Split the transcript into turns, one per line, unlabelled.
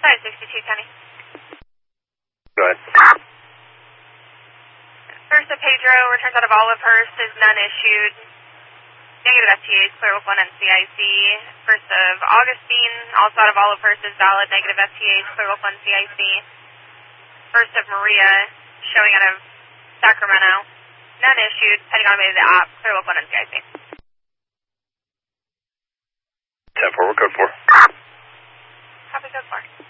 Sorry, 62, Kenny.
Go ahead.
First of Pedro, returns out of Olivehurst is none issued. Negative FTAs, clear with 1 NCIC. First of Augustine, also out of Olivehurst, is valid. Negative FTAs, clear with 1 CIC. First of Maria, showing out of Sacramento, none issued. Pending automated app, clear with 1 NCIC.
10-4, we're code 4.
Copy, code 4.